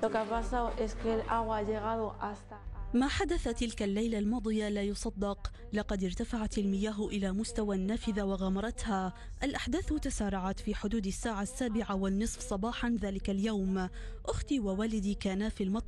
ما حدث تلك الليلة الماضية لا يصدق، لقد ارتفعت المياه إلى مستوى النافذة وغمرتها. الأحداث تسارعت في حدود الساعة 7:30 صباحا ذلك اليوم. أختي ووالدي كانا في المطار